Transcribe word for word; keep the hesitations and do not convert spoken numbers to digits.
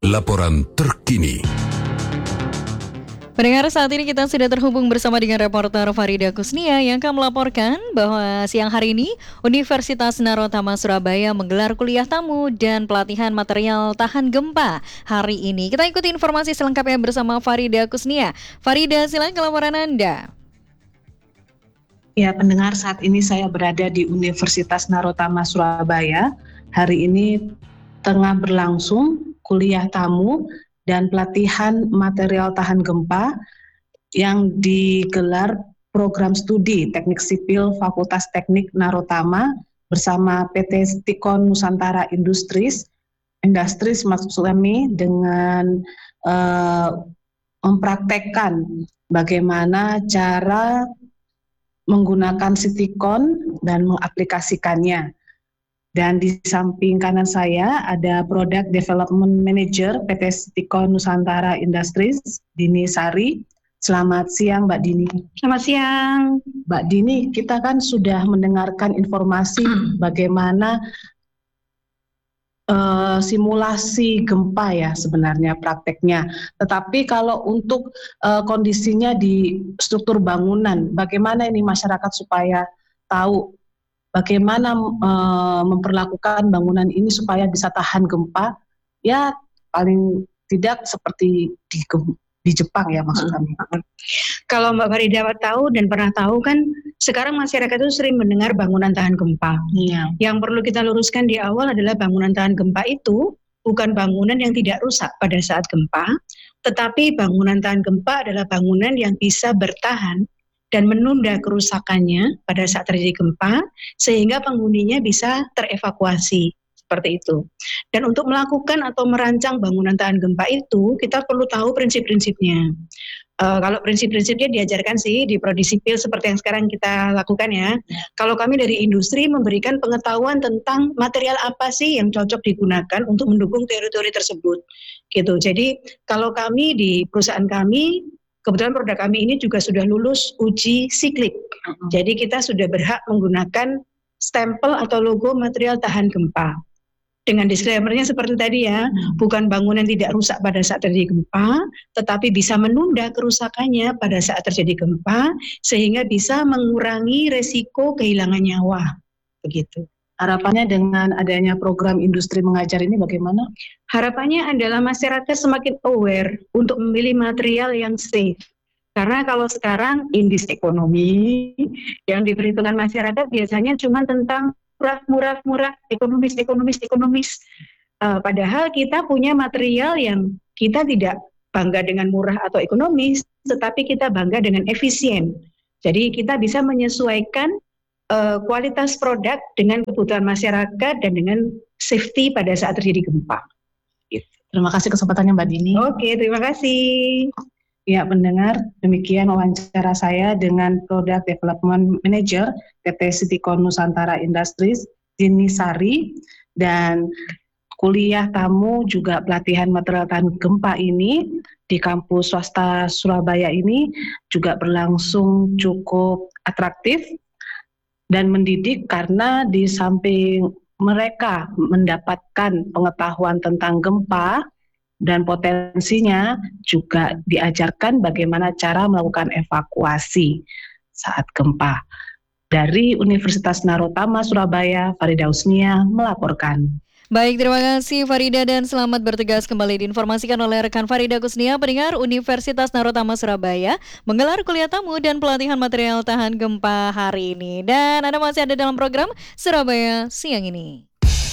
laporan terkini. Pendengar, saat ini kita sudah terhubung bersama dengan reporter Farida Kusnia yang akan melaporkan bahwa siang hari ini Universitas Narotama Surabaya menggelar kuliah tamu dan pelatihan material tahan gempa hari ini. Kita ikuti informasi selengkapnya bersama Farida Kusnia. Farida, silakan laporan Anda. Ya, pendengar, saat ini saya berada di Universitas Narotama Surabaya. Hari ini tengah berlangsung kuliah tamu dan pelatihan material tahan gempa yang digelar program studi Teknik Sipil Fakultas Teknik Narotama bersama P T Stikon Nusantara Industries, Industries maksud kami dengan uh, mempraktekkan bagaimana cara menggunakan Stikon dan mengaplikasikannya. Dan di samping kanan saya ada Product Development Manager P T Stikon Nusantara Industries, Dini Sari. Selamat siang Mbak Dini. Selamat siang. Mbak Dini, kita kan sudah mendengarkan informasi bagaimana uh, simulasi gempa ya sebenarnya prakteknya. Tetapi kalau untuk uh, kondisinya di struktur bangunan, bagaimana ini masyarakat supaya tahu bagaimana uh, memperlakukan bangunan ini supaya bisa tahan gempa, ya paling tidak seperti di, di Jepang ya maksud kami. Kalau Mbak Farida tahu dan pernah tahu kan, sekarang masyarakat itu sering mendengar bangunan tahan gempa. Iya. Yang perlu kita luruskan di awal adalah bangunan tahan gempa itu bukan bangunan yang tidak rusak pada saat gempa, tetapi bangunan tahan gempa adalah bangunan yang bisa bertahan dan menunda kerusakannya pada saat terjadi gempa sehingga penghuninya bisa terevakuasi seperti itu. Dan untuk melakukan atau merancang bangunan tahan gempa itu kita perlu tahu prinsip-prinsipnya. Uh, kalau prinsip-prinsipnya diajarkan sih di prodi sipil seperti yang sekarang kita lakukan ya. Kalau kami dari industri memberikan pengetahuan tentang material apa sih yang cocok digunakan untuk mendukung teori-teori tersebut. Gitu. Jadi kalau kami di perusahaan kami, kebetulan produk kami ini juga sudah lulus uji siklik. Uh-huh. Jadi kita sudah berhak menggunakan stempel atau logo material tahan gempa. Dengan disclaimer-nya seperti tadi ya, uh-huh. bukan bangunan tidak rusak pada saat terjadi gempa, tetapi bisa menunda kerusakannya pada saat terjadi gempa, sehingga bisa mengurangi resiko kehilangan nyawa. Begitu. Harapannya dengan adanya program industri mengajar ini bagaimana? Harapannya adalah masyarakat semakin aware untuk memilih material yang safe. Karena kalau sekarang indeks ekonomi yang diperhitungkan masyarakat biasanya cuma tentang murah, murah, murah, ekonomis, ekonomis, ekonomis. Uh, padahal kita punya material yang kita tidak bangga dengan murah atau ekonomis, tetapi kita bangga dengan efisien. Jadi kita bisa menyesuaikan Uh, kualitas produk dengan kebutuhan masyarakat dan dengan safety pada saat terjadi gempa. Terima kasih kesempatannya Mbak Dini. Oke, terima kasih. Ya, pendengar, demikian wawancara saya dengan Product Development Manager P T Stikon Nusantara Industries, Dini Sari, dan kuliah tamu juga pelatihan material tahan gempa ini di kampus swasta Surabaya ini juga berlangsung cukup atraktif dan mendidik karena di samping mereka mendapatkan pengetahuan tentang gempa dan potensinya juga diajarkan bagaimana cara melakukan evakuasi saat gempa. Dari Universitas Narotama Surabaya, Farida Kusnia melaporkan. Baik, terima kasih Farida dan selamat bertugas kembali. Diinformasikan oleh rekan Farida Kusnia, pendengar Universitas Narotama Surabaya menggelar kuliah tamu dan pelatihan material tahan gempa hari ini. Dan Anda masih ada dalam program Surabaya Siang ini.